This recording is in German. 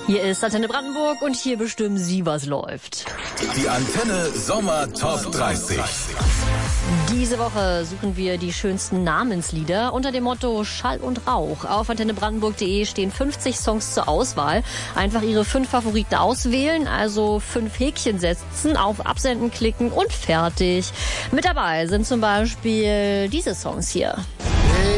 Hier ist Antenne Brandenburg und hier bestimmen Sie, was läuft. Die Antenne Sommer Top 30. Diese Woche suchen wir die schönsten Namenslieder unter dem Motto Schall und Rauch. Auf antennebrandenburg.de stehen 50 Songs zur Auswahl. Einfach Ihre 5 Favoriten auswählen, also 5 Häkchen setzen, auf Absenden klicken und fertig. Mit dabei sind zum Beispiel diese Songs hier.